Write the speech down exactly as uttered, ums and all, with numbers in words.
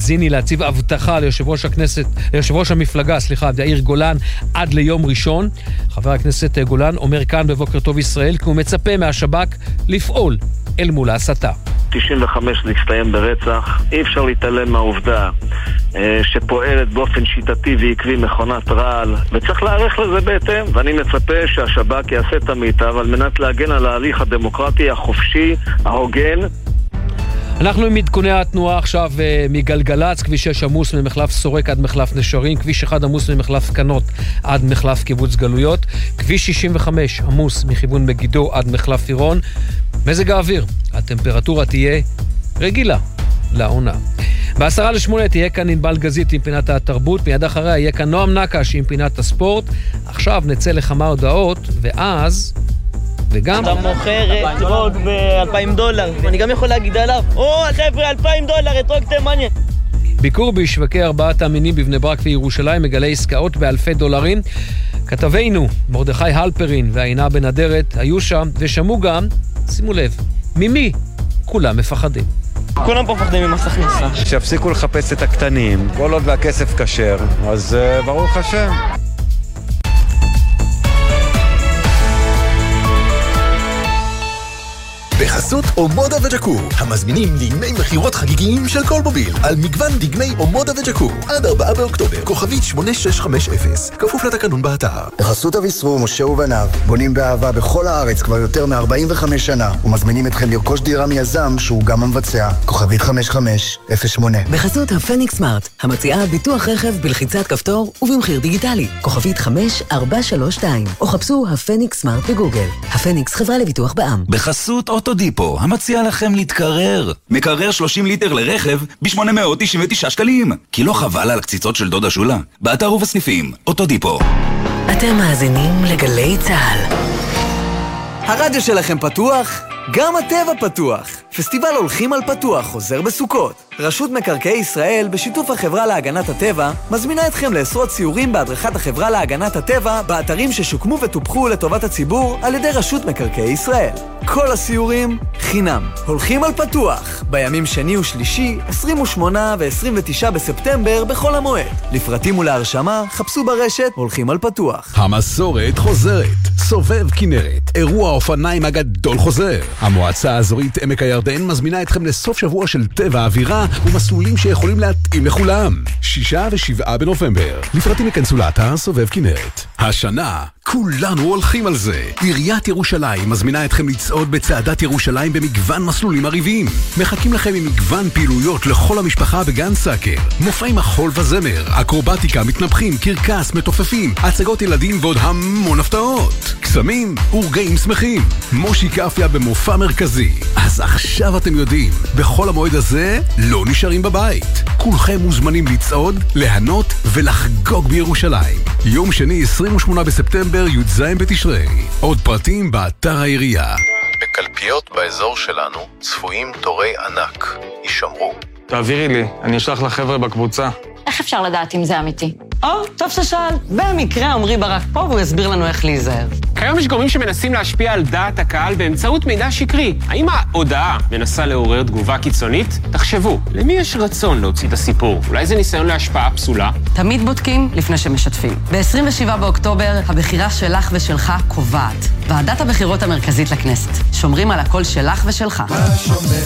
האזיני להציב הבטחה ליושב ראש הכנסת, ליושב ראש המפלגה, סליחה, יאיר גולן, עד ליום ראשון. חבר הכנסת גולן אומר כאן בבוקר טוב ישראל, כי הוא מצפה מהשב"כ לפעול אל מול ההסתה. תשעים וחמש להסתיים ברצח, אי אפשר להתעלם מהעובדה שפועלת באופן שיטתי ועקבי מכונת רעל, וצריך להערך לזה בהתאם, ואני מצפה שהשב"כ יעשה את המיטב על מנת להגן על ההליך הדמוקרטי, החופשי, ההוגן. אנחנו עם עדכוני התנועה עכשיו מגלגלץ, כביש שש עמוס ממחלף סורק עד מחלף נשרים, כביש אחד עמוס ממחלף קנות עד מחלף קיבוץ גלויות, כביש שישים וחמש עמוס מכיוון מגידו עד מחלף עירון. מזג האוויר, הטמפרטורה תהיה רגילה לעונה. בעשרה לשמונה תהיה כאן ענבל גזית עם פינת התרבות, מיד אחריה יהיה כאן נועם נקש עם פינת הספורט. עכשיו נצא לכמה הודעות, ואז וגם אתה מוכר אתרוג ב-אלפיים דולר, אני גם יכול להגיד עליו, או חבר'ה, אלפיים דולר, אתרוג תימני. ביקור בשווקי ארבעת המינים בבני ברק וירושלים מגלה עסקאות באלפי דולרים. כתבינו מרדכי הלפרין והעינה בן אדרת היו שם ושמעו גם, שימו לב, ממי כולם מפחדים. כולם פה מפחדים ממס הכנסה. שיפסיקו לחפש את הקטנים, כל עוד והכסף כשר, אז uh, ברוך השם. בחסות אומודה וג'קור, המזמינים דגמי מחירות חגיגיים של כל מוביל, על מגוון דגמי אומודה וג'קור, עד ארבעה באוקטובר, כוכבית שמונה שש חמש אפס, כפוף לתקנון באתר. בחסות אביסרו, משה ובניו, בונים באהבה בכל הארץ כבר יותר מ-ארבעים וחמש שנה, ומזמינים אתכם לרכוש דירה מיזם שהוא גם המבצע, כוכבית חמש חמש אפס שמונה. בחסות הפניקס סמארט, המציעה ביטוח רכב בלחיצת כפתור ובמחיר דיגיטלי, כוכבית חמש ארבע שלוש שתיים, או חפשו הפניקס סמארט בגוגל. הפניקס חברה לביטוח בע"מ. בחסות אוטודיפו, המציע לכם להתקרר. מקרר שלושים ליטר לרכב ב-שמונה מאות תשעים ותשעה שקלים. כי לא חבל על הקציצות של דודה שולה. באתר ובסניפים, אוטודיפו. אתם מאזינים לגלי צהל. הרדיו שלכם פתוח? גם הטבע פתוח. פסטיבל הולכים על פתוח חוזר בסוכות. רשות מקרקעי ישראל בשיתוף החברה להגנת הטבע מזמינה אתכם לעשרות סיורים בהדרכת החברה להגנת הטבע באתרים ששוקמו וטופחו לטובת הציבור על ידי רשות מקרקעי ישראל. כל הסיורים חינם. הולכים על פתוח בימים שני ושלישי, עשרים ושמונה ו-עשרים ותשעה בספטמבר בכל המועד. לפרטים ולהרשמה חפשו ברשת הולכים על פתוח. המסורת חוזרת. סובב כנרת, אירוע האופניים הגדול חוזר. המועצה האזורית עמק הירדן מזמינה אתכם לסוף שבוע של טבע אווירה ומסלולים שיכולים להתאים לכולם. שישה ושבעה בנובמבר. לפרטים יכנסו לאתר סובב כנרת. השנה כולנו הולכים על זה. עיריית ירושלים מזמינה אתכם לצעוד בצעדת ירושלים במגוון מסלולים עריביים. מחכים לכם עם מגוון פעילויות לכל המשפחה בגן סאקר. מופעי מחול וזמר, אקרובטיקה, מתנפחים, קרקס, מתופפים, הצגות ילדים ועוד המון הפתעות. קסמים ורגעים שמחים. מושי קפיה במופע מרכזי. אז עכשיו אתם יודעים, בכל המועד הזה לא נשארים בבית. כולכם מוזמנים לצעוד, להנות ולחגוג בירושלים. יום שני עשרים ושמונה בספטמבר י"ז בתשרי. עוד פרטים באתר העירייה. בקלפיות באזור שלנו צפויים תורי ענק. יישמרו. תעבירי לי, אני אשלח לחבר'ה בקבוצה. איך אפשר לדעת אם זה אמיתי? או, טוב ששאל. במקרה עמרי ברק פה והוא יסביר לנו איך להיזהר. כיום יש גורמים שמנסים להשפיע על דעת הקהל באמצעות מידע שקרי. האם ההודעה מנסה לעורר תגובה קיצונית? תחשבו, למי יש רצון להוציא את הסיפור? אולי זה ניסיון להשפעה פסולה? תמיד בודקים לפני שמשתפים. ב-עשרים ושבעה באוקטובר הבחירה שלך ושלך קובעת. ועדת הבחירות המרכזית לכנסת. שומרים על הקול שלך ושלך. השומר